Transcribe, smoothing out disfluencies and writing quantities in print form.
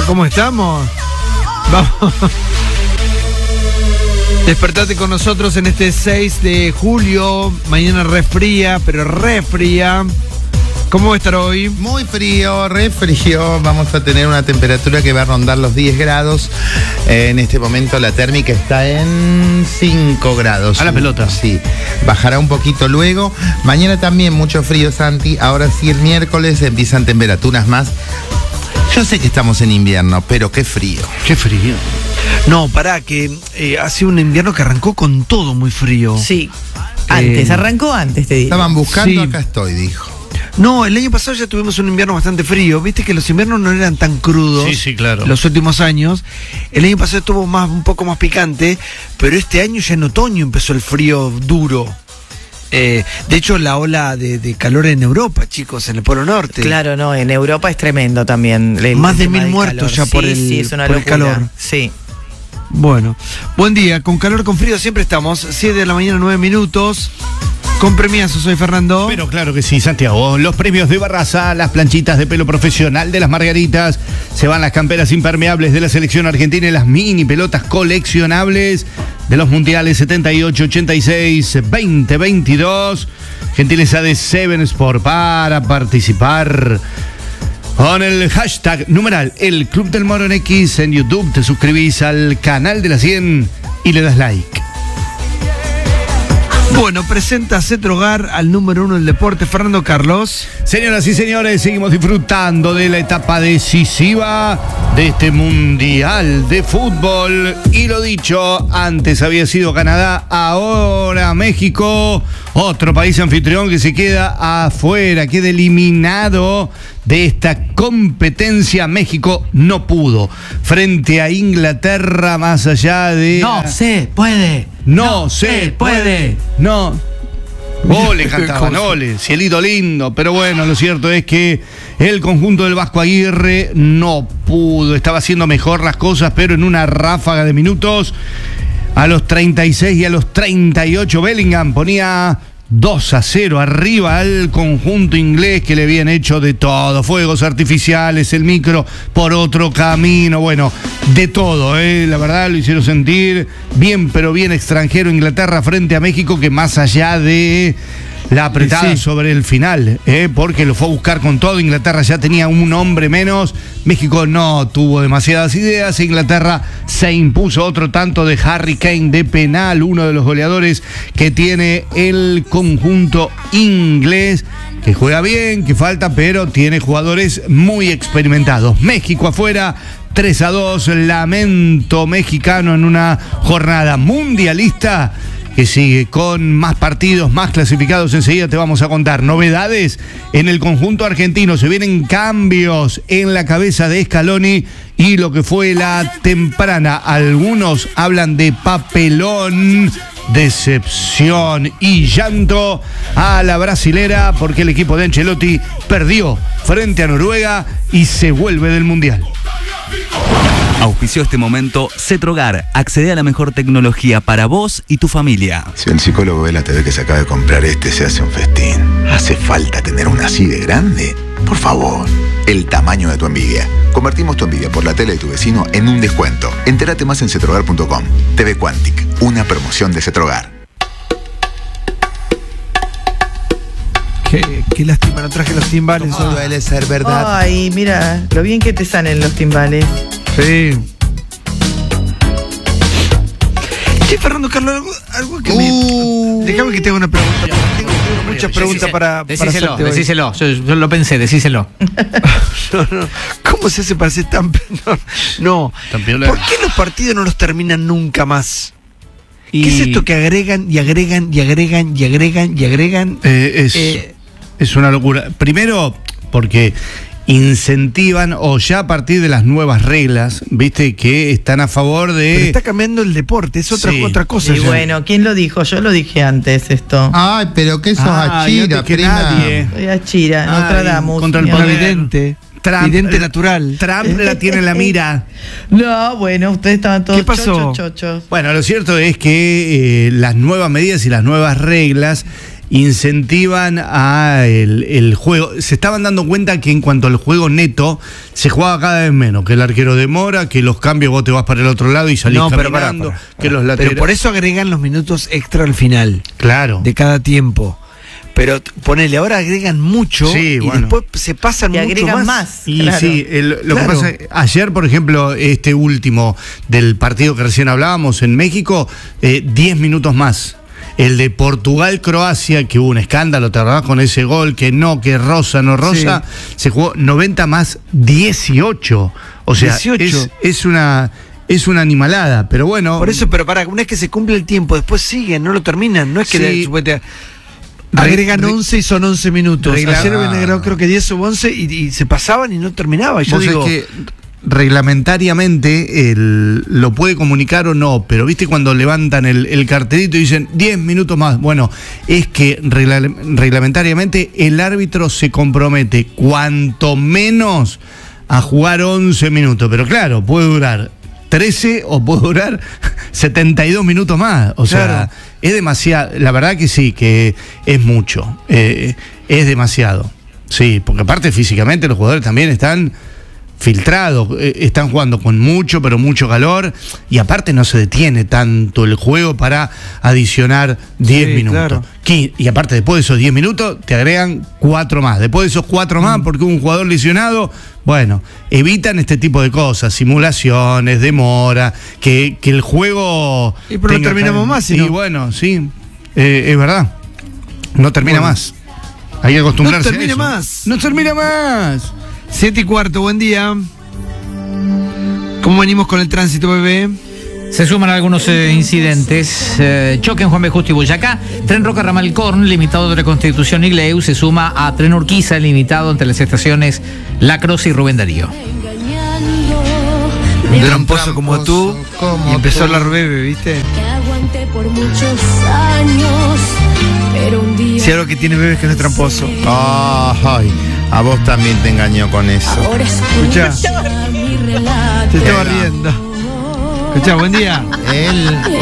¿Cómo estamos? Vamos. Despertate con nosotros en este 6 de julio. Mañana re fría, pero re fría. ¿Cómo va a estar hoy? Muy frío, re frío. Vamos a tener una temperatura que va a rondar los 10 grados. En este momento la térmica está en 5 grados. A la pelota. Sí, bajará un poquito luego. Mañana también mucho frío, Santi. Ahora sí, el miércoles empiezan temperaturas más. Yo sé que estamos en invierno, pero qué frío. Qué frío. No, pará, que hace un invierno que arrancó con todo muy frío. Sí, arrancó antes, te digo. Estaban buscando, Sí. Acá estoy, dijo. No, el año pasado ya tuvimos un invierno bastante frío. Viste que los inviernos no eran tan crudos. Sí, sí, claro. Los últimos años. El año pasado estuvo un poco más picante, pero este año ya en otoño empezó el frío duro. De hecho, la ola de calor en Europa, chicos, en el Polo Norte. Claro, no, en Europa es tremendo también. Más de tema 1000 del muertos calor. ya por el- Sí, es una por el locura. calor. Sí. Bueno, buen día. Con calor, con frío siempre estamos. 7 de la mañana, 9 minutos. Con premiazo, soy Fernando. Pero claro que sí, Santiago. Los premios de Barraza, las planchitas de pelo profesional de las Margaritas, se van las camperas impermeables de la selección argentina y las mini pelotas coleccionables de los mundiales 78, 86, 2022. Gentileza de Seven Sport para participar. Con el hashtag numeral El Club del Moro en X en YouTube, te suscribís al canal de la 100 y le das like. Bueno, presenta Cetrogar al número 1 del deporte, Fernando Carlos. Señoras y señores, seguimos disfrutando de la etapa decisiva de este Mundial de Fútbol. Y lo dicho, antes había sido Canadá, ahora México, otro país anfitrión que se queda afuera, queda eliminado de esta competencia. México no pudo. Frente a Inglaterra, más allá de... No se puede. No se puede. No. Ole, cantaban, ole, cielito lindo. Pero bueno, lo cierto es que el conjunto del Vasco Aguirre no pudo. Estaba haciendo mejor las cosas, pero en una ráfaga de minutos, a los 36 y a los 38, Bellingham ponía 2-0 arriba al conjunto inglés, que le habían hecho de todo, fuegos artificiales, el micro por otro camino, bueno, de todo, la verdad lo hicieron sentir bien, pero bien extranjero Inglaterra frente a México, que más allá de la apretada Sí. sobre el final, porque lo fue a buscar con todo. Inglaterra ya tenía un hombre menos, México no tuvo demasiadas ideas. Inglaterra se impuso otro tanto de Harry Kane de penal, uno de los goleadores que tiene el conjunto inglés, que juega bien, que falta, pero tiene jugadores muy experimentados. México afuera, 3-2, lamento mexicano en una jornada mundialista que sigue con más partidos, más clasificados. Enseguida te vamos a contar novedades en el conjunto argentino. Se vienen cambios en la cabeza de Scaloni y lo que fue la temprana. Algunos hablan de papelón, decepción y llanto a la brasilera, porque el equipo de Ancelotti perdió frente a Noruega y se vuelve del Mundial. Auspició este momento Cetrogar. Accede a la mejor tecnología para vos y tu familia. Si el psicólogo ve la TV que se acaba de comprar se hace un festín. ¿Hace falta tener una así de grande? Por favor, el tamaño de tu envidia. Convertimos tu envidia por la tele de tu vecino en un descuento. Entérate más en cetrogar.com. TV Quantic, una promoción de Cetrogar. Qué lástima, no traje los timbales. Eso duele ser verdad. Ay, mira, lo bien que te salen los timbales. Sí. Che, Fernando Carlos, algo que me... Déjame que tenga una pregunta. Tengo muchas preguntas para hacerte hoy. Decíselo, yo lo pensé, decíselo. No. ¿Cómo se hace para ser tan... No. Tan piola. ¿Por qué los partidos no los terminan nunca más? ¿Qué es esto que agregan y agregan y agregan y agregan y agregan? Es una locura. Primero, porque incentivan, o ya a partir de las nuevas reglas, viste, que están a favor de... Pero está cambiando el deporte, es otra cosa. Y ya. bueno, ¿quién lo dijo? Yo lo dije antes esto. Ay, pero que sos achira, antes que prima. nadie. Soy Achira, Nostradamus. contra el mi poder. amor. Vidente. Vidente natural. Trump la tiene en la mira. No, bueno, ustedes estaban todos ¿Qué pasó? chochos. Bueno, lo cierto es que las nuevas medidas y las nuevas reglas incentivan a el juego. Se estaban dando cuenta que en cuanto al juego neto, se jugaba cada vez menos, que el arquero demora, que los cambios vos te vas para el otro lado y salís caminando, que los laterales... Pero por eso agregan los minutos extra al final. Claro. De cada tiempo. Pero ponele, ahora agregan mucho y después se pasan mucho agregan más. Y claro. Sí, lo que pasa, ayer, por ejemplo, este último del partido que recién hablábamos en México, 10 minutos más. El de Portugal-Croacia, que hubo un escándalo, ¿te acordás? Con ese gol, que rosa, se jugó 90 más 18. O sea, 18. Es una animalada, pero bueno. Por eso, pero una vez que se cumple el tiempo, después siguen, no lo terminan. No es que agregan 11 y son 11 minutos. Ayer habían agregado creo que 10 o 11 y se pasaban y no terminaba. Y yo digo... que reglamentariamente lo puede comunicar o no, pero viste cuando levantan el cartelito y dicen 10 minutos más. Bueno, es que reglamentariamente el árbitro se compromete cuanto menos a jugar 11 minutos. Pero claro, puede durar 13 o puede durar 72 minutos más. O sea, es demasiado. La verdad que sí, que es mucho. Es demasiado. Sí, porque aparte físicamente los jugadores también están filtrados, están jugando con mucho, pero mucho calor, y aparte no se detiene tanto el juego para adicionar 10 minutos. Claro. Y aparte después de esos 10 minutos te agregan 4 más. Después de esos 4 más, porque hubo un jugador lesionado, bueno, evitan este tipo de cosas, simulaciones, demora, que el juego... Y pero no terminamos más, ¿no? Y bueno, sí, es verdad, no termina más. Hay que acostumbrarse a eso. No termina más. 7:15, buen día. ¿Cómo venimos con el tránsito, bebé? Se suman algunos incidentes. Choque en Juan B. Justo y Boyacá. Tren Roca Ramal Corn, limitado de la Constitución y Gleu, se suma a Tren Urquiza, limitado entre las estaciones La Croce y Rubén Darío. Un tramposo como tú. Y empezó a hablar bebé, ¿viste? Que aguanté por muchos años, pero un día... Si algo que tiene bebé es que no es tramposo. Ay, a vos también te engañó con eso. Ahora escucha, mi relato. te estaba riendo. Escucha, buen día. Él